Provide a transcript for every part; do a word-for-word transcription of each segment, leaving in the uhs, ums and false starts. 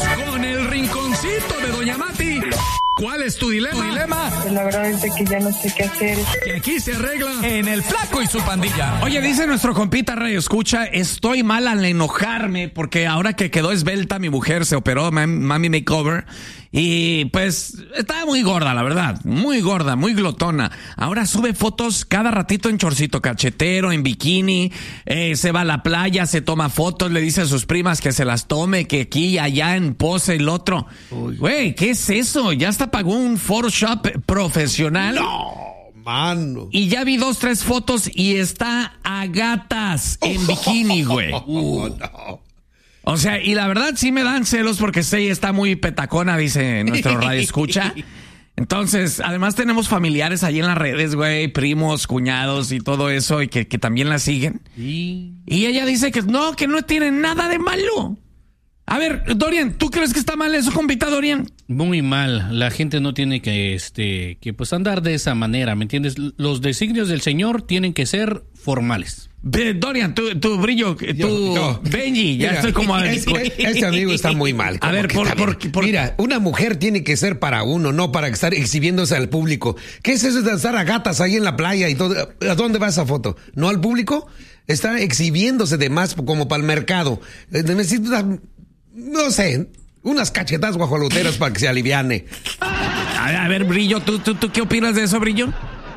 con el rinconcito de Doña Mati. ¿Cuál es tu dilema? dilema? Pues la verdad es que ya no sé qué hacer. Que aquí se arregla en El Flaco y su pandilla. Oye, dice nuestro compita Radio Escucha, estoy mal al enojarme porque ahora que quedó esbelta mi mujer, se operó Mami Makeover y pues estaba muy gorda, la verdad, muy gorda, muy glotona. Ahora sube fotos cada ratito en chorcito cachetero, en bikini, eh, se va a la playa, se toma fotos, le dice a sus primas que se las tome, que aquí y allá en pose el otro. Güey, ¿qué es eso? Ya hasta pagó un Photoshop profesional. No, mano. Y ya vi dos, tres fotos y está a gatas en bikini, güey. Uh. No. O sea, y la verdad sí me dan celos porque sí está muy petacona, dice nuestro radio escucha. Entonces, además tenemos familiares ahí en las redes, güey, primos, cuñados y todo eso, y que, que también la siguen. ¿Y? Y ella dice que no, que no tiene nada de malo. A ver, Dorian, ¿tú crees que está mal eso, compita, Dorian? Muy mal. La gente no tiene que, este, que pues andar de esa manera, ¿me entiendes? Los designios del Señor tienen que ser formales. Be, Dorian, tu, tu brillo, tu Yo, yo. Benji, ya Mira, estoy como... Este, este amigo está muy mal. A ver, que por, está por, bien. por- Mira, una mujer tiene que ser para uno, no para estar exhibiéndose al público. ¿Qué es eso de estar a gatas ahí en la playa y todo? ¿A dónde va esa foto? ¿No al público? Está exhibiéndose de más como para el mercado. Eh, Necesita, no sé, unas cachetadas guajoloteras para que se aliviane. A, a ver, Brillo, ¿tú, tú, ¿tú qué opinas de eso, Brillo?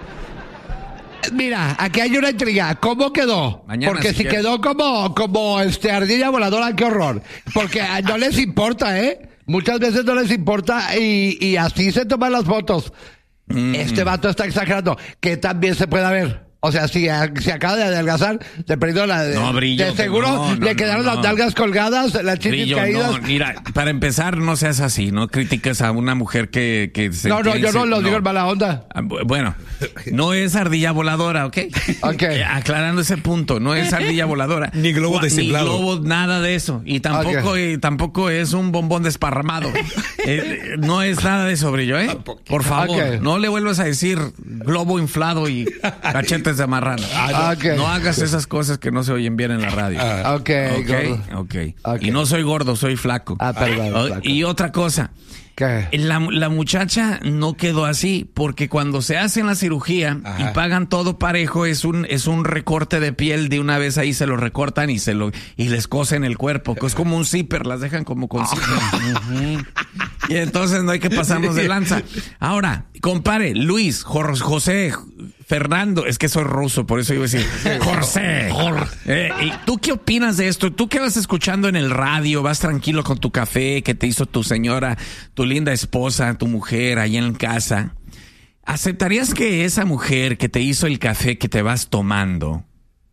Mira, aquí hay una intriga. ¿Cómo quedó? Mañana, Porque si si quieres. quedó como, como este ardilla voladora, qué horror. Porque ah, no les importa, ¿eh? Muchas veces no les importa y, y así se toman las fotos. Mm. Este vato está exagerando. Que también se pueda ver. O sea, si se acaba de adelgazar, se perdió la de... No, Brillo, de seguro no, no, le quedaron no, no. las nalgas colgadas, las chichis Brillo, caídas. no, mira, para empezar, no seas así, no critiques a una mujer que... que se No, no, quiere yo no ser- lo digo en mala onda. Ah, bu- Bueno, no es ardilla voladora, ¿ok? Ok. Eh, Aclarando ese punto, no es ardilla voladora. Ni globo Gua- desinflado. Ni globo, nada de eso. Y tampoco, Ok. y tampoco es un bombón desparramado. Eh, no es nada de eso, Brillo, ¿eh? Por favor, Ok. no le vuelvas a decir globo inflado y cachetes de marrano. Ok. No hagas esas cosas que no se oyen bien en la radio. Ok, Ok, gordo. ok. Ok. Y no soy gordo, soy flaco. Ah, perdón, Oh, flaco. Y otra cosa, ¿Qué? la, la muchacha no quedó así, porque cuando se hacen la cirugía Ajá. y pagan todo parejo, es un, es un recorte de piel, de una vez ahí se lo recortan y se lo, y les cosen el cuerpo, que es como un zipper, las dejan como con zipper. Y entonces no hay que pasarnos de lanza. Ahora, compare, Luis, Jor- José, Fernando, es que soy ruso, por eso iba a decir José. Eh, ¿y tú qué opinas de esto? ¿Tú qué vas escuchando en el radio? ¿Vas tranquilo con tu café que te hizo tu señora, tu linda esposa, tu mujer ahí en casa? ¿Aceptarías que esa mujer que te hizo el café que te vas tomando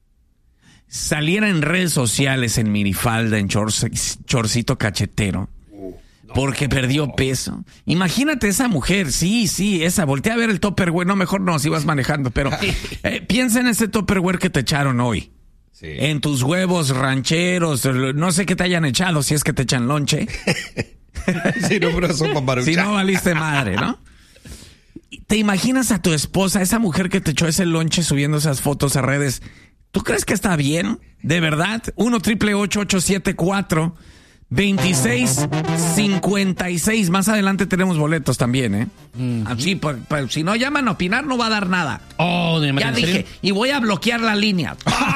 saliera en redes sociales en minifalda, en chorci- chorcito cachetero? Porque perdió peso. Imagínate esa mujer, sí, sí, esa. Voltea a ver el Tupperware. No, mejor no, si vas manejando, pero eh, piensa en ese Tupperware que te echaron hoy. Sí. En tus huevos rancheros, no sé qué te hayan echado, si es que te echan lonche. Si no, pero son para Si no, valiste madre, ¿no? ¿Te imaginas a tu esposa, esa mujer que te echó ese lonche subiendo esas fotos a redes? ¿Tú crees que está bien? ¿De verdad? uno triple ocho ocho siete cuatro veintiséis cincuenta y seis. Más adelante tenemos boletos también, ¿eh? Así, pues, pues, si no llaman a opinar, no va a dar nada. Oh, de Ya dije, y voy a bloquear la línea.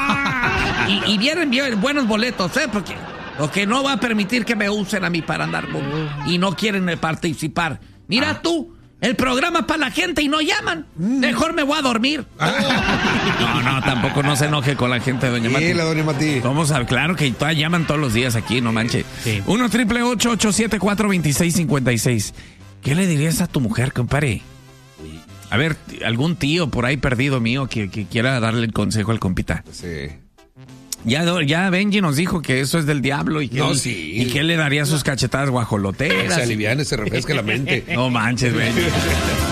y, y vienen bien buenos boletos, ¿eh? Porque lo que no va a permitir que me usen a mí para andar con... Y no quieren eh, participar. Mira tú, el programa para la gente y no llaman. Mejor me voy a dormir. No, no, tampoco no se enoje con la gente, doña Mati. Sí, la doña Mati. Vamos a, claro que todas llaman todos los días aquí, no manches. Sí. uno triple ocho ocho siete cuatro veintiséis cincuenta y seis. ¿Qué le dirías a tu mujer, compadre? A ver, algún tío por ahí perdido mío que, que quiera darle el consejo al compita. Sí. Ya, ya Benji nos dijo que eso es del diablo y que, No, él, sí. y que él le daría sus cachetadas guajoloteras. Se aliviane, se refresca la mente. No manches, Benji.